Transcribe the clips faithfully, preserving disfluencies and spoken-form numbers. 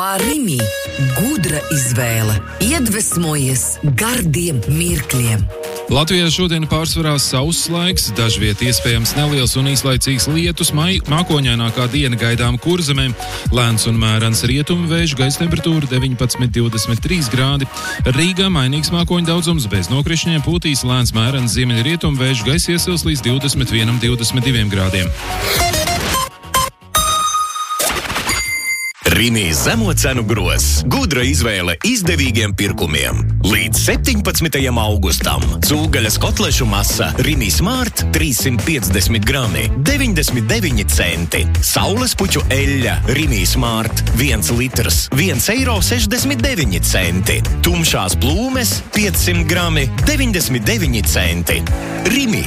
Rimi gudra izvēle, iedvesmojies gardiem mirkļiem. Latvijā šodien pārsvarā sauss laiks, dažviet iespējams neliels un īslaicīgs lietus, mai, mākoņainākā diena gaidām Kurzemē, lēns un mērens rietumu vēju, gaisa temperatūra deviņpadsmit līdz divdesmit trīs grādi. Rīgā mainīgs mākoņu daudzums bez nokrišņiem, pūtīs lēns mērens ziemeļu rietumu vēju, gaisa iesils līdz divdesmit vienam līdz divdesmit diviem grādiem. Rimi zemo cenu grozs. Gudra izvēle izdevīgiem pirkumiem. Līdz septiņpadsmitajam augustam cūgaļas kotlešu masa Rimi Smart trīssimt piecdesmit grami, deviņdesmit deviņi centi. Saules puķu eļļa Rimi Smart viens litrs, viens eiro sešdesmit deviņi centi. Tumšās plūmes piecsimt grami, deviņdesmit deviņi centi. Rimi.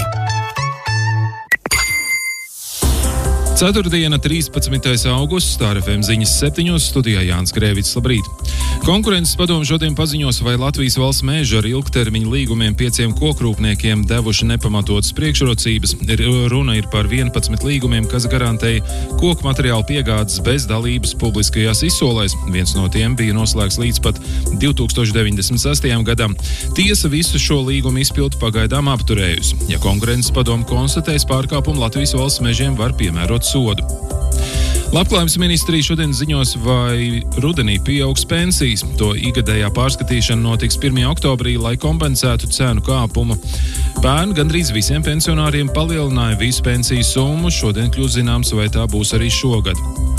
Ceturtdiena, trīspadsmitais augusts, Star F M ziņas septiņos, studijā Jānis Grēvics, labrīt. Konkurences padome šodien paziņos, vai Latvijas valsts meži ar ilgtermiņa līgumiem pieciem kokrūpniekiem devuši nepamatotas priekšrocības. Runa ir par vienpadsmit līgumiem, kas garantēja koku materiālu piegādes bez dalības publiskajās izsolēs. Viens no tiem bija noslēgts līdz pat divi tūkstoši deviņdesmit sestajam gadam. Tiesa visu šo līgumu izpildu pagaidām apturējusi. Ja konkurences padome konstatēs pārkāpumu, Latvijas valsts mežiem var piemērot sodu. Labklājības ministrija šodien ziņos, vai rudenī pieaugs pensijas. To ikgadējā pārskatīšana notiks pirmajā oktobrī, lai kompensētu cenu kāpumu. Pērn gandrīz visiem pensionāriem palielināja visu pensiju summu, šodien kļūst zināms, vai tā būs arī šogad.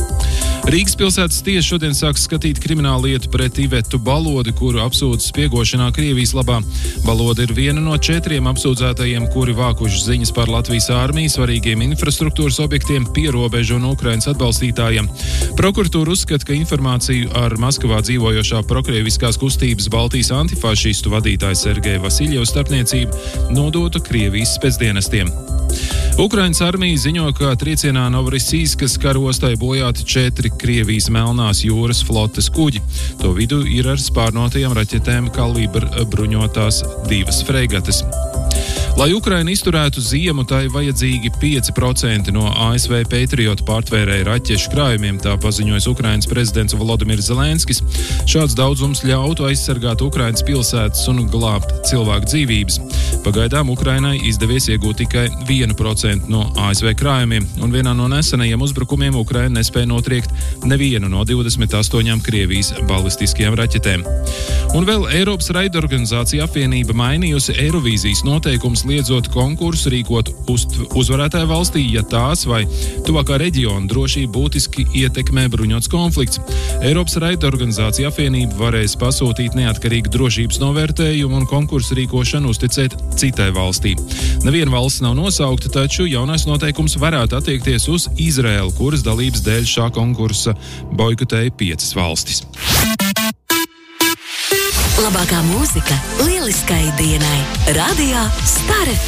Rīgas pilsētas tiesa šodien sāks skatīt kriminālu lietu pret Ivetu Balodi, kuru apsūdz spiegošanā Krievijas labā. Balodi ir viena no četriem apsūdzētajiem, kuri vākuši ziņas par Latvijas armiju, svarīgiem infrastruktūras objektiem, pierobežu un Ukrainas atbalstītājiem. Prokuratūra uzskata, ka informāciju ar Maskavā dzīvojošā prokrieviskās kustības Baltijas antifašistu vadītāja Sergeja Vasiļeva starpniecību nodotu Krievijas spēcdienestiem. Ukrainas armija ziņo, ka triecienā Novorosijskas karostai bojāti četri Krievijas Melnās jūras flotes kuģi. To vidu ir ar spārnotajām raķetēm kalibra bruņotās divas fregates. Lai Ukraina izturētu ziemu, tai vajadzīgi pieci procenti no A S V Patriot pārtvērēja raķešu krājumiem, tā paziņojas Ukrainas prezidents Volodimirs Zelenskis. Šāds daudzums ļautu aizsargāt Ukrainas pilsētas un glābt cilvēku dzīvības. Pagaidām Ukrainai izdevies iegūt tikai vienu procentu no A S V krājumiem, un vienā no nesenajiem uzbrukumiem Ukraina nespēja notriekt nevienu no divdesmit astoņām Krievijas balistiskajām raķetēm. Un vēl Eiropas raidorganizācija apvienība mainījusi Eirovīzijas noteikums, liedzot konkursu rīkot uz, uzvarētāju valstī, ja tās vai tuvākā reģiona drošība būtiski ietekmē bruņots konflikts. Eiropas raidorganizācija apvienība varēs pasūtīt neatkarīgu drošības novērtējumu un konkursu rīkošanu uzticēt citai valstī. Neviena valsts nav nosaukta, taču jaunais noteikums varētu attiekties uz Izraēlu, kuras dalības dēļ šā konkursa boikotēja piecas valstis. Labākā mūzika lieliskai dienai. Radio Star F M.